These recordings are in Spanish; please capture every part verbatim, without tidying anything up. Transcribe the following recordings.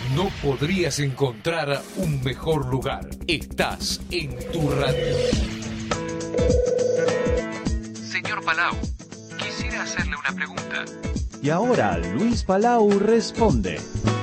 No podrías encontrar un mejor lugar. Estás en tu radio. Señor Palau, quisiera hacerle una pregunta. Y ahora Luis Palau responde.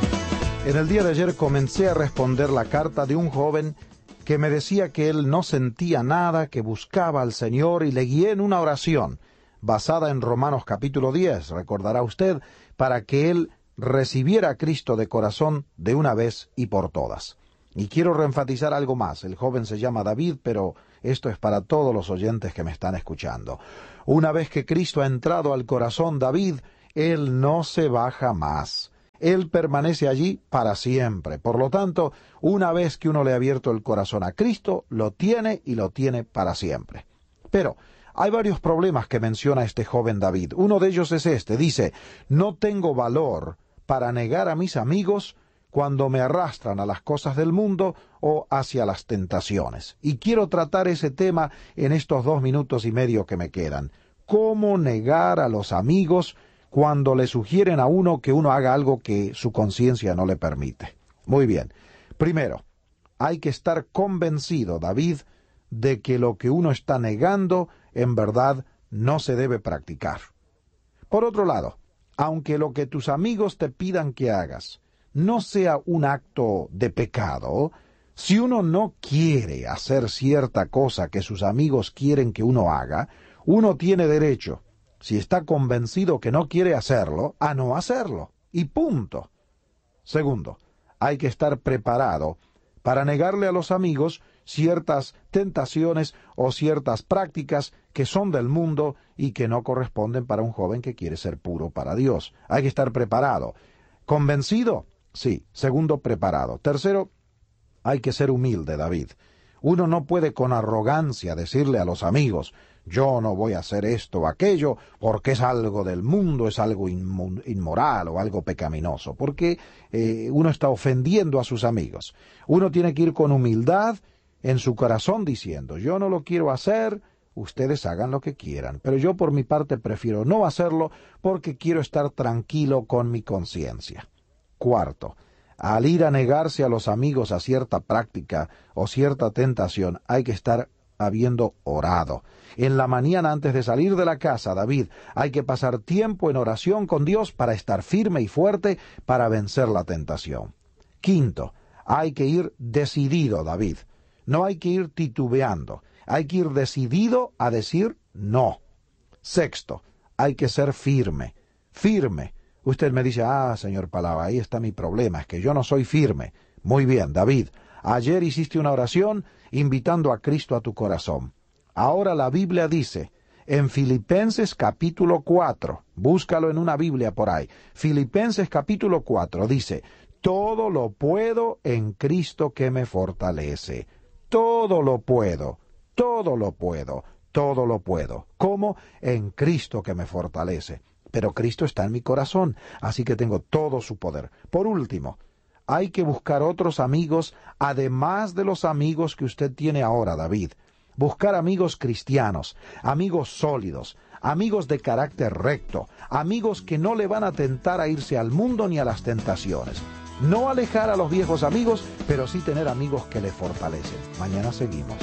En el día de ayer comencé a responder la carta de un joven que me decía que él no sentía nada, que buscaba al Señor, y le guié en una oración basada en Romanos capítulo diez, recordará usted, para que él recibiera a Cristo de corazón de una vez y por todas. Y quiero reenfatizar algo más. El joven se llama David, pero esto es para todos los oyentes que me están escuchando. Una vez que Cristo ha entrado al corazón de David, él no se baja más. Él permanece allí para siempre. Por lo tanto, una vez que uno le ha abierto el corazón a Cristo, lo tiene y lo tiene para siempre. Pero hay varios problemas que menciona este joven David. Uno de ellos es este. Dice, no tengo valor para negar a mis amigos cuando me arrastran a las cosas del mundo o hacia las tentaciones. Y quiero tratar ese tema en estos dos minutos y medio que me quedan. ¿Cómo negar a los amigos cuando le sugieren a uno que uno haga algo que su conciencia no le permite? Muy bien. Primero, hay que estar convencido, David, de que lo que uno está negando, en verdad, no se debe practicar. Por otro lado, aunque lo que tus amigos te pidan que hagas no sea un acto de pecado, si uno no quiere hacer cierta cosa que sus amigos quieren que uno haga, uno tiene derecho, si está convencido que no quiere hacerlo, a no hacerlo. Y punto. Segundo, hay que estar preparado para negarle a los amigos ciertas tentaciones o ciertas prácticas que son del mundo y que no corresponden para un joven que quiere ser puro para Dios. Hay que estar preparado. ¿Convencido? Sí. Segundo, preparado. Tercero, hay que ser humilde, David. Uno no puede con arrogancia decirle a los amigos, yo no voy a hacer esto o aquello, porque es algo del mundo, es algo inmo- inmoral o algo pecaminoso, porque eh, uno está ofendiendo a sus amigos. Uno tiene que ir con humildad en su corazón diciendo, yo no lo quiero hacer, ustedes hagan lo que quieran, pero yo por mi parte prefiero no hacerlo porque quiero estar tranquilo con mi conciencia. Cuarto, al ir a negarse a los amigos a cierta práctica o cierta tentación, hay que estar habiendo orado. En la mañana antes de salir de la casa, David, hay que pasar tiempo en oración con Dios para estar firme y fuerte para vencer la tentación. Quinto, hay que ir decidido, David. No hay que ir titubeando. Hay que ir decidido a decir no. Sexto, hay que ser firme. Firme. Usted me dice, ah, señor Palau, ahí está mi problema, es que yo no soy firme. Muy bien, David. Ayer hiciste una oración invitando a Cristo a tu corazón. Ahora la Biblia dice, en Filipenses capítulo cuatro, búscalo en una Biblia por ahí, Filipenses capítulo cuatro dice, todo lo puedo en Cristo que me fortalece. Todo lo puedo, todo lo puedo, todo lo puedo. ¿Cómo? En Cristo que me fortalece. Pero Cristo está en mi corazón, así que tengo todo su poder. Por último, hay que buscar otros amigos, además de los amigos que usted tiene ahora, David. Buscar amigos cristianos, amigos sólidos, amigos de carácter recto, amigos que no le van a tentar a irse al mundo ni a las tentaciones. No alejar a los viejos amigos, pero sí tener amigos que le fortalecen. Mañana seguimos.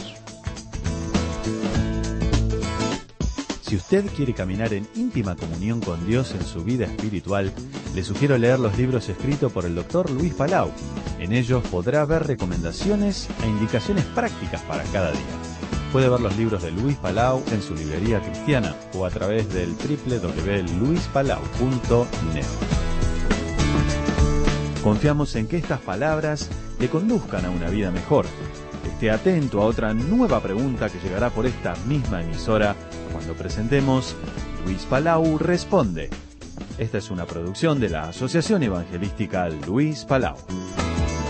Si usted quiere caminar en íntima comunión con Dios en su vida espiritual, le sugiero leer los libros escritos por el doctor Luis Palau. En ellos podrá ver recomendaciones e indicaciones prácticas para cada día. Puede ver los libros de Luis Palau en su librería cristiana o a través del doble u doble u doble u punto luis palau punto net. Confiamos en que estas palabras le conduzcan a una vida mejor. Esté atento a otra nueva pregunta que llegará por esta misma emisora cuando presentemos Luis Palau Responde. Esta es una producción de la Asociación Evangelística Luis Palau.